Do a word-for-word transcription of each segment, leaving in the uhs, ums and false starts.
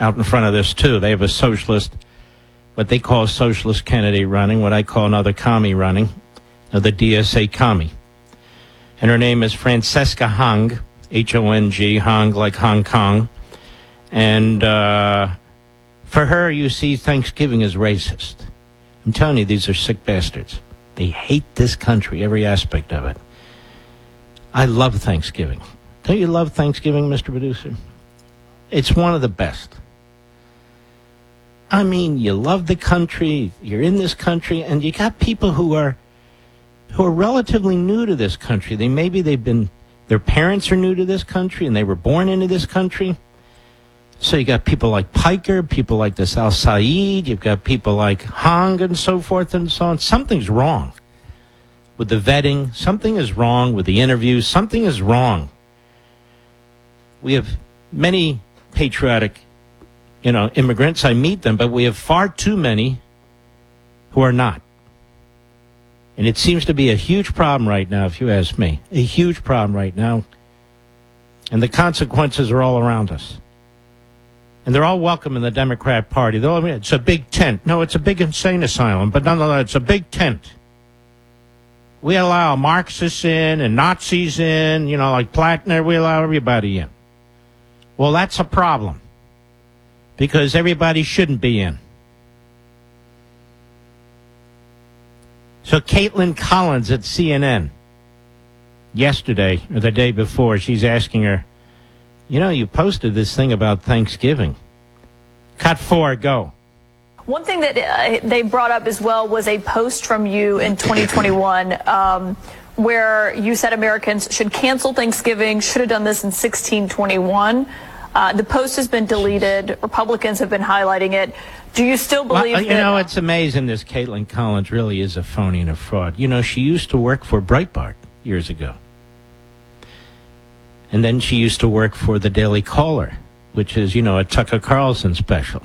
out in front of this, too. They have a socialist, what they call a socialist candidate running, what I call another commie running, uh, the D S A commie. And her name is Francesca Hong, H O N G, Hong like Hong Kong. And uh, for her, you see, Thanksgiving is racist. I'm telling you, these are sick bastards. They hate this country, every aspect of it. I love Thanksgiving. Don't you love Thanksgiving, Mister Producer? It's one of the best. I mean, you love the country, you're in this country, and you got people who are who are relatively new to this country. They maybe they've been, their parents are new to this country, and they were born into this country. So you got people like Piker, people like this Al Saeed, you've got people like Hong and so forth and so on. Something's wrong with the vetting. Something is wrong with the interviews. Something is wrong. We have many patriotic, you know, immigrants. I meet them, but we have far too many who are not. And it seems to be a huge problem right now, if you ask me. A huge problem right now. And the consequences are all around us. And they're all welcome in the Democrat Party. They're all, it's a big tent. No, it's a big insane asylum, but nonetheless, it's a big tent. We allow Marxists in and Nazis in, you know, like Plattner. We allow everybody in. Well, that's a problem, because everybody shouldn't be in. So Caitlin Collins at C N N yesterday, or the day before, she's asking her, you know, you posted this thing about Thanksgiving. Cut four, go. One thing that uh, they brought up as well was a post from you in twenty twenty-one um, where you said Americans should cancel Thanksgiving, should have done this in sixteen twenty-one. Uh, the post has been deleted. Republicans have been highlighting it. Do you still believe well, you that... You know, it's amazing this Caitlin Collins really is a phony and a fraud. You know, she used to work for Breitbart years ago. And then she used to work for the Daily Caller, which is, you know, a Tucker Carlson special.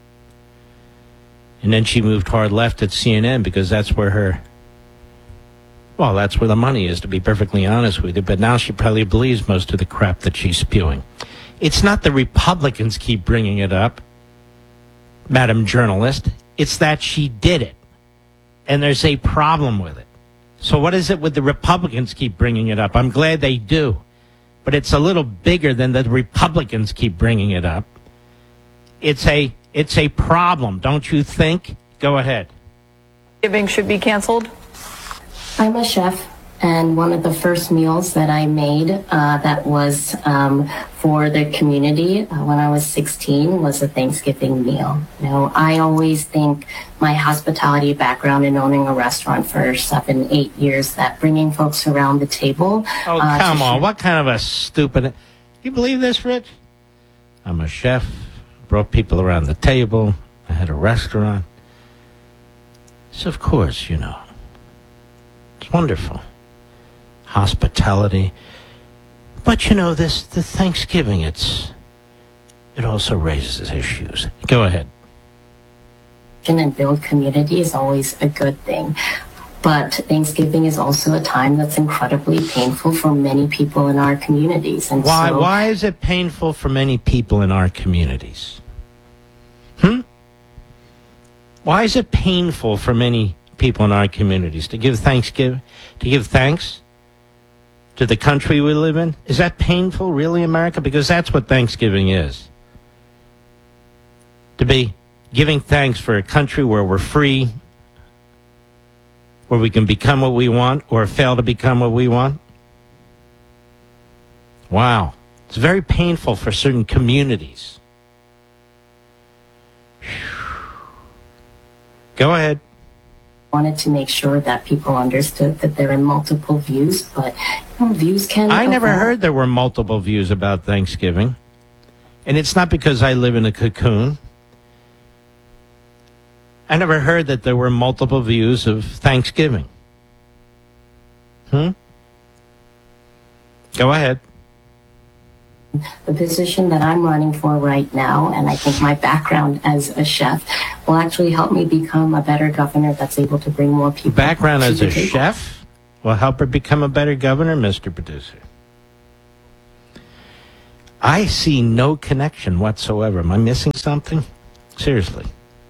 And then she moved hard left at C N N because that's where her, well, that's where the money is, to be perfectly honest with you. But now she probably believes most of the crap that she's spewing. It's not the Republicans keep bringing it up, Madam Journalist. It's that she did it. And there's a problem with it. So what is it with the Republicans keep bringing it up? I'm glad they do. But it's a little bigger than the Republicans keep bringing it up. It's a it's a problem, don't you think? Go ahead. Thanksgiving should be canceled? I'm a chef, and one of the first meals that I made uh, that was um, for the community uh, when I was sixteen was a Thanksgiving meal. You know, I always think my hospitality background in owning a restaurant for seven, eight years, that bringing folks around the table. Oh, uh, come on. share- What kind of a stupid... You believe this, Rich? I'm a chef, brought people around the table, I had a restaurant. So, of course, you know, it's wonderful. Hospitality. But, you know, this the Thanksgiving, it's it also raises issues. Go ahead. And build community is always a good thing. But Thanksgiving is also a time that's incredibly painful for many people in our communities. And Why so, why is it painful for many people in our communities? Hmm? Why is it painful for many people in our communities to give Thanksgiving, to give thanks to the country we live in? Is that painful, really, America? Because that's what Thanksgiving is. To be giving thanks for a country where we're free, where we can become what we want or fail to become what we want. Wow. It's very painful for certain communities. Go ahead. wanted to make sure that people understood that there are multiple views, but you know, views can... I never evolve. heard there were multiple views about Thanksgiving. And it's not because I live in a cocoon. I never heard that there were multiple views of Thanksgiving. Hmm? Go ahead. The position that I'm running for right now, and I think my background as a chef will actually help me become a better governor that's able to bring more people. Background to as the a table. chef will help her become a better governor, Mister Producer. I see no connection whatsoever. Am I missing something? Seriously.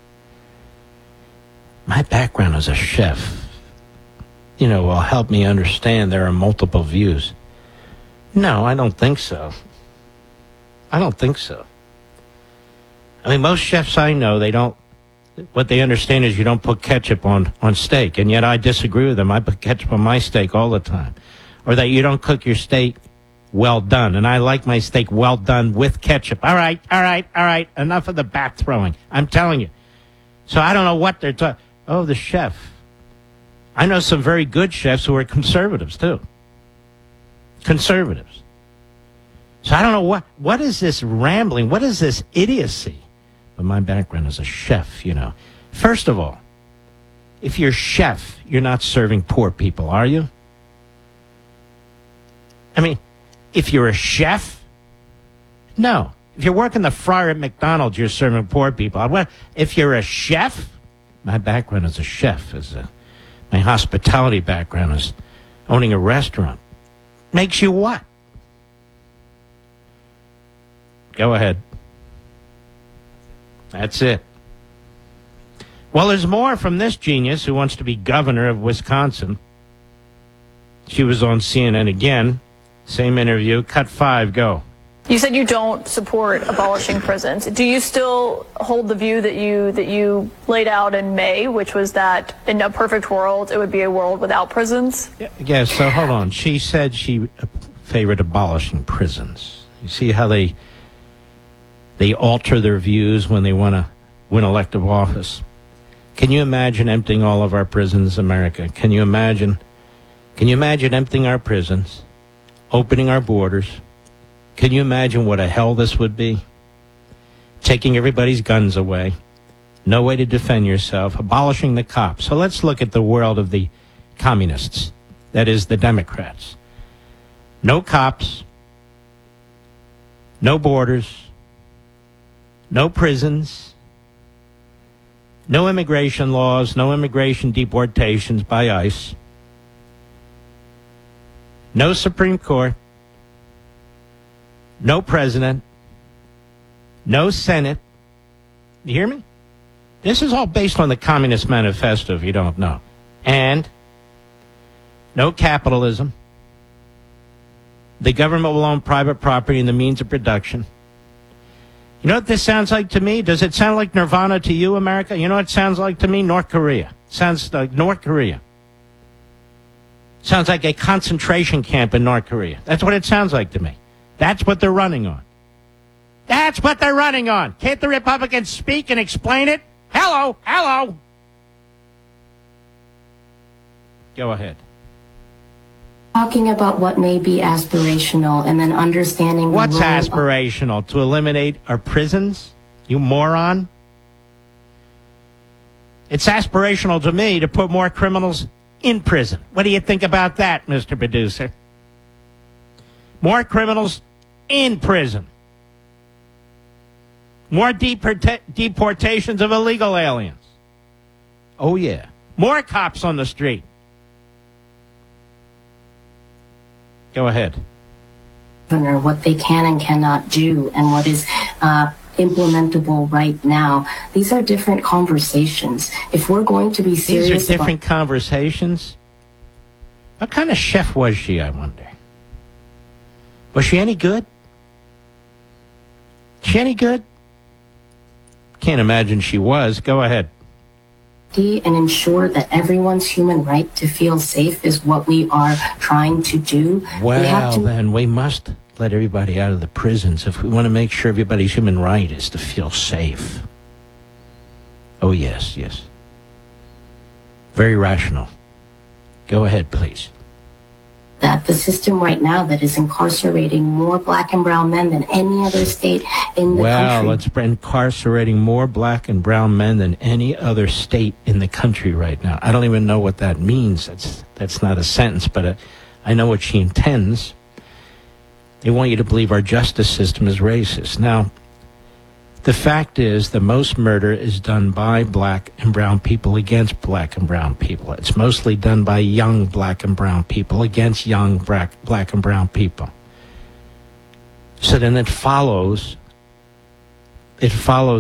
My background as a chef, you know, will help me understand there are multiple views. No, I don't think so. I don't think so. I mean, most chefs I know, they don't, what they understand is you don't put ketchup on, on steak, and yet I disagree with them. I put ketchup on my steak all the time. Or that you don't cook your steak well done, and I like my steak well done with ketchup. All right, all right, all right, enough of the bat throwing. I'm telling you. So I don't know what they're talking. Oh, the chef. I know some very good chefs who are conservatives, too. Conservatives. So I don't know what, what is this rambling? What is this idiocy? But my background as a chef, you know. First of all, if you're a chef, you're not serving poor people, are you? I mean, if you're a chef, no. If you're working the fryer at McDonald's, you're serving poor people. Well, if you're a chef, my background as a chef, is a, my hospitality background is owning a restaurant. Makes you what? Go ahead. That's it. Well, there's more from this genius who wants to be governor of Wisconsin. She was on C N N again. Same interview. Cut five. Go. You said you don't support abolishing prisons. Do you still hold the view that you that you laid out in May, which was that in a perfect world, it would be a world without prisons? Yeah, yeah, so hold on. She said she favored abolishing prisons. You see how they they alter their views when they want to win elective office. Can you imagine emptying all of our prisons in America? Can you imagine? Can you imagine emptying our prisons, opening our borders? Can you imagine what a hell this would be? Taking everybody's guns away, no way to defend yourself, abolishing the cops. So let's look at the world of the communists, that is, the Democrats. No cops, no borders, no prisons, no immigration laws, no immigration deportations by ICE, no Supreme Court, no president, no Senate. You hear me? This is all based on the Communist Manifesto, if you don't know. And no capitalism. The government will own private property and the means of production. You know what this sounds like to me? Does it sound like Nirvana to you, America? You know what it sounds like to me? North Korea. It sounds like North Korea. Sounds like a concentration camp in North Korea. That's what it sounds like to me. That's what they're running on. That's what they're running on. Can't the Republicans speak and explain it? Hello, hello. Go ahead. Talking about what may be aspirational and then understanding the What's role of- aspirational? To eliminate our prisons? You moron. It's aspirational to me to put more criminals in prison. What do you think about that, Mister Producer? More criminals in prison. More deporta- deportations of illegal aliens. Oh, yeah. More cops on the street. Go ahead. Governor, what they can and cannot do and what is uh, implementable right now. These are different conversations. If we're going to be serious These are different about- conversations. What kind of chef was she, I wonder? Was she any good? She any good? Can't imagine she was. Go ahead. and ensure that everyone's human right to feel safe is what we are trying to do. Well, we have to- then we must let everybody out of the prisons if we want to make sure everybody's human right is to feel safe. Oh, yes, yes. Very rational. Go ahead, please. that the system right now that is incarcerating more black and brown men than any other state in the Well, country. let's be incarcerating more black and brown men than any other state in the country right now. I don't even know what that means. That's that's not a sentence, but uh, I know what she intends. They want you to believe our justice system is racist. Now, the fact is that most murder is done by black and brown people against black and brown people. It's mostly done by young black and brown people against young black, black and brown people. So then it follows, it follows